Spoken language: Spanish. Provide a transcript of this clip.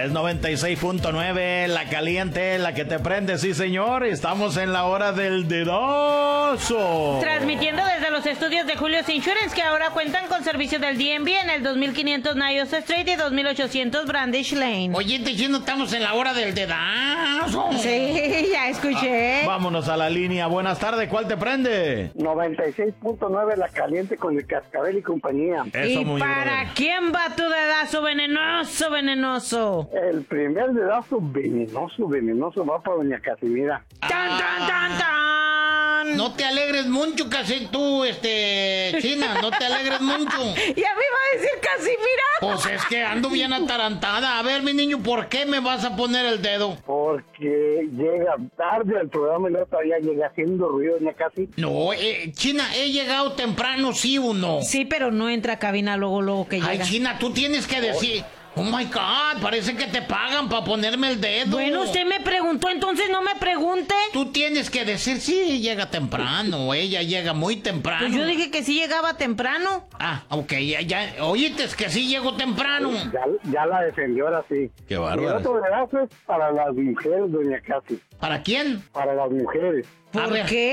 Es 96.9, la caliente, la que te prende, sí señor. Estamos en la hora del dedazo. Transmitiendo desde los estudios de Julio's Insurance, que ahora cuentan con servicios del DMV en el 2500 Niles Street y 2800 Brandish Lane. Oye, te diciendo, estamos en la hora del dedazo. Sí, ya escuché. Vámonos a la línea. Buenas tardes, ¿cuál te prende? 96.9, la caliente con el Cascabel y compañía. Eso, ¿Y muy para bien. quién va tu dedazo venenoso, venenoso? El primer dedazo venenoso va para doña Casimira. ¡Tan, tan, tan, tan! No te alegres mucho, casi tú, China, no te alegres mucho. ¿Y a mí va a decir Casimira? Pues es que ando bien atarantada. A ver, mi niño, ¿por qué me vas a poner el dedo? Porque llega tarde al programa y no todavía llega haciendo ruido doña Casi. No, China, he llegado temprano, ¿sí o no? Sí, pero no entra a cabina luego que Ay, llega. China, tú tienes que decir... Oh my God, parece que te pagan para ponerme el dedo. Bueno, usted me preguntó, entonces no me pregunte. Tú tienes que decir, sí, llega temprano, ella llega muy temprano. Pues yo dije que sí llegaba temprano. Ah, ok, ya, oíste, es que sí llego temprano. Ya la defendió ahora sí. Qué Y el bárbaro. otro dedazo es para las mujeres, doña Casi. ¿Para quién? Para las mujeres. A ¿Por ver. qué?